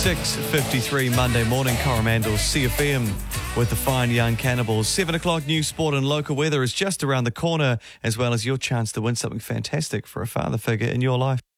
6:53 Monday morning, Coromandel CFM with the fine young cannibals. 7 o'clock news, sport and local weather is just around the corner, as well as your chance to win something fantastic for a father figure in your life.